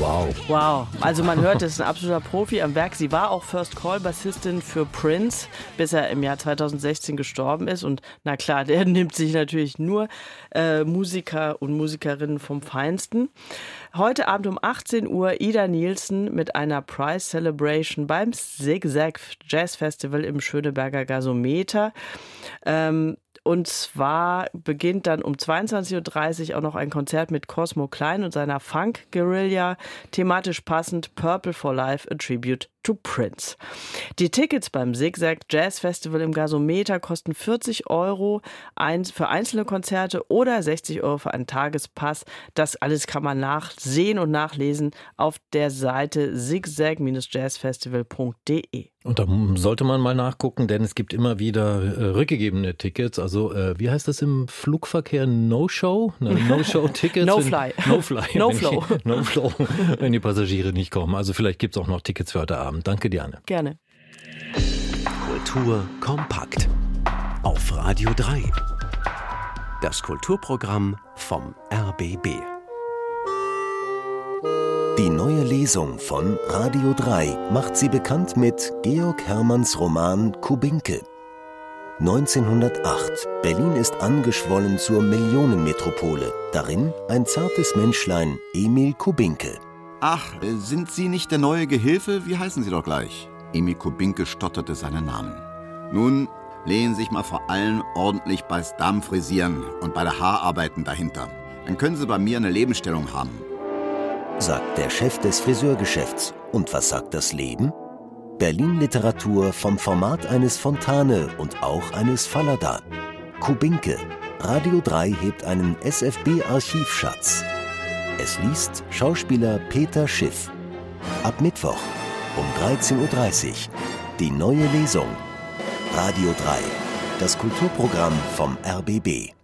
Wow, also man hört, es ist ein absoluter Profi am Werk. Sie war auch First-Call-Bassistin für Prince, bis er im Jahr 2016 gestorben ist. Und na klar, der nimmt sich natürlich nur Musiker und Musikerinnen vom Feinsten. Heute Abend um 18 Uhr Ida Nielsen mit einer Prize Celebration beim Zigzag Jazz Festival im Schöneberger Gasometer. Und zwar beginnt dann um 22.30 Uhr auch noch ein Konzert mit Cosmo Klein und seiner Funk-Guerilla, thematisch passend Purple for Life, a Tribute to Prince. Die Tickets beim Zigzag Jazz Festival im Gasometer kosten 40 Euro für einzelne Konzerte oder 60 Euro für einen Tagespass. Das alles kann man nachsehen und nachlesen auf der Seite zigzag-jazzfestival.de. Und da sollte man mal nachgucken, denn es gibt immer wieder rückgegebene Tickets. Also wie heißt das im Flugverkehr? No-Show? No-Show-Tickets? No-Fly. No-Fly. No-Flow. No-Flow, wenn die Passagiere nicht kommen. Also vielleicht gibt es auch noch Tickets für heute Abend. Danke, Diane. Gerne. Kultur kompakt. Auf Radio 3. Das Kulturprogramm vom RBB. Die neue Lesung von Radio 3 macht sie bekannt mit Georg Hermanns Roman Kubinke. 1908. Berlin ist angeschwollen zur Millionenmetropole. Darin ein zartes Menschlein, Emil Kubinke. Ach, sind Sie nicht der neue Gehilfe? Wie heißen Sie doch gleich? Emil Kubinke stotterte seinen Namen. Nun, lehnen Sie sich mal vor allem ordentlich beis Darmfrisieren und bei der Haararbeiten dahinter. Dann können Sie bei mir eine Lebensstellung haben. Sagt der Chef des Friseurgeschäfts. Und was sagt das Leben? Berlin-Literatur vom Format eines Fontane und auch eines Fallada. Kubinke. Radio 3 hebt einen SFB-Archivschatz. Es liest Schauspieler Peter Schiff. Ab Mittwoch um 13.30 Uhr. Die neue Lesung. Radio 3. Das Kulturprogramm vom RBB.